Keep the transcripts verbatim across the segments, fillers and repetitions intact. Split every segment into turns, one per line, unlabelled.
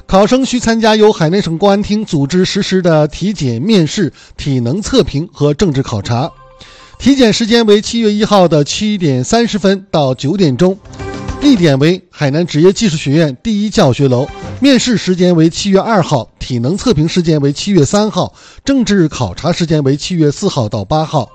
考生需参加由海南省公安厅组织实施的体检、面试、体能测评和政治考察。体检时间为七月一号的七点三十分到九点钟，地点为海南职业技术学院第一教学楼。面试时间为七月二号，体能测评时间为七月三号，政治考察时间为七月四号到八号。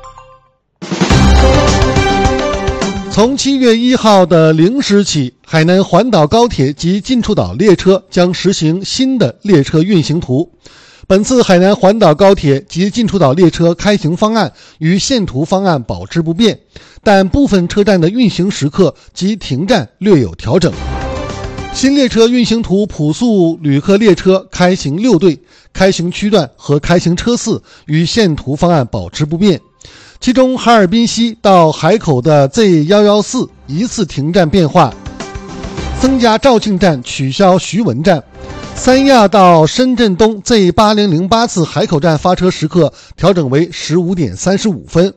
从七月一号的零时起，海南环岛高铁及进出岛列车将实行新的列车运行图。本次海南环岛高铁及进出岛列车开行方案与线图方案保持不变，但部分车站的运行时刻及停站略有调整。新列车运行图普速旅客列车开行六对，开行区段和开行车次与线图方案保持不变。其中哈尔滨西到海口的 Z 一一四 一次停站变化，增加肇庆站，取消徐闻站。三亚到深圳东 Z 八零零八 次海口站发车时刻调整为十五点三十五分。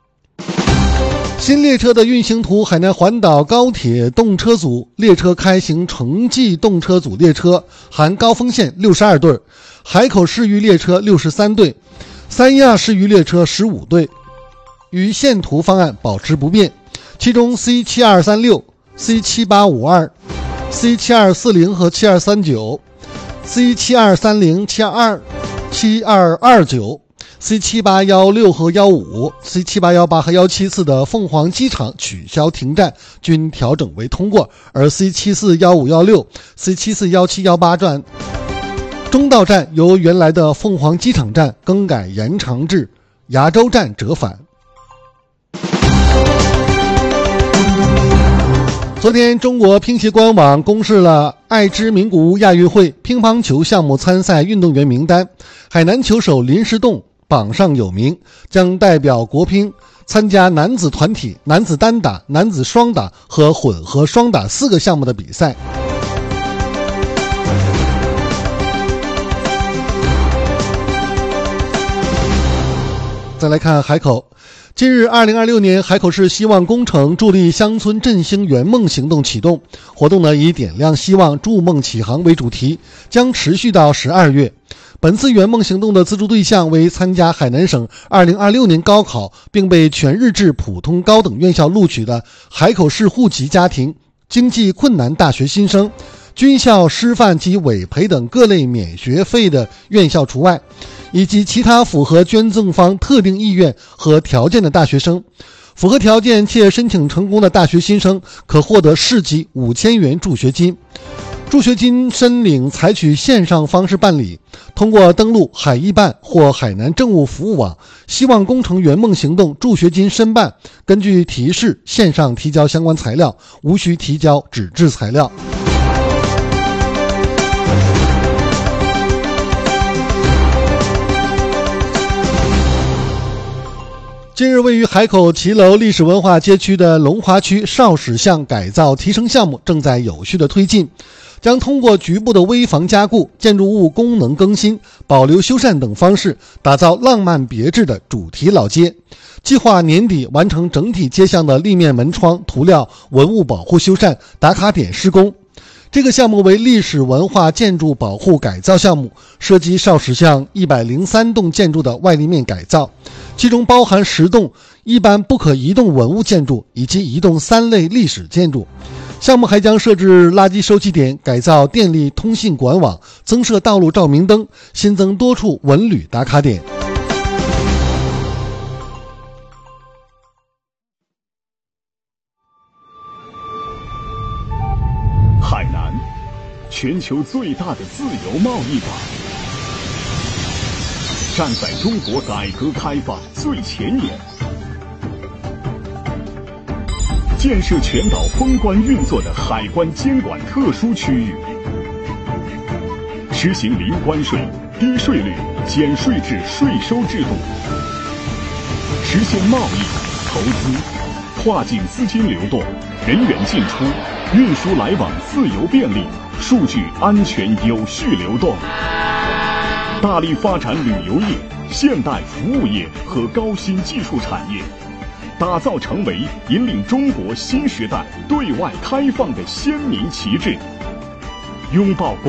新列车的运行图，海南环岛高铁动车组列车开行城际动车组列车含高峰线六十二对，海口市域列车六十三对，三亚市域列车十五对，与线图方案保持不变。其中 C 七二三六、C 七八五二、C 七二四零和七二三九、C 七二三零、七二二、七二二九、C 七八一六和一五、C 七八一八和一七次的凤凰机场取消停站均调整为通过，而 C 七四一五一六、C 七四一七一八站中道站由原来的凤凰机场站更改延长至崖州站折返。昨天，中国乒协官网公示了爱知名古屋亚运会乒乓球项目参赛运动员名单，海南球手林诗栋榜上有名，将代表国乒参加男子团体、男子单打、男子双打和混合双打四个项目的比赛。再来看海口。近日二零二六年海口市希望工程助力乡村振兴圆梦行动启动，活动呢以点亮希望筑梦启航为主题，将持续到十二月。本次圆梦行动的资助对象为参加海南省二零二六年高考并被全日制普通高等院校录取的海口市户籍家庭、经济困难大学新生、军校师范及委培等各类免学费的院校除外，以及其他符合捐赠方特定意愿和条件的大学生。符合条件且申请成功的大学新生可获得市级五千元助学金。助学金申领采取线上方式办理，通过登录海一办或海南政务服务网希望工程圆梦行动助学金申办，根据提示线上提交相关材料，无需提交纸质材料。近日，位于海口骑楼历史文化街区的龙华区少史巷改造提升项目正在有序的推进，将通过局部的危房加固、建筑物功能更新、保留修缮等方式，打造浪漫别致的主题老街。计划年底完成整体街巷的立面门窗涂料、文物保护修缮、打卡点施工。这个项目为历史文化建筑保护改造项目，涉及少史巷一百零三栋建筑的外立面改造，其中包含十栋一般不可移动文物建筑以及移动三类历史建筑。项目还将设置垃圾收集点，改造电力通信管网，增设道路照明灯，新增多处文旅打卡点。
海南，全球最大的自由贸易港，站在中国改革开放最前沿，建设全岛封关运作的海关监管特殊区域，实行零关税、低税率、减税制税收制度，实现贸易、投资、跨境资金流动、人员进出、运输来往自由便利，数据安全有序流动，大力发展旅游业、现代服务业和高新技术产业，打造成为引领中国新时代对外开放的鲜明旗帜，拥抱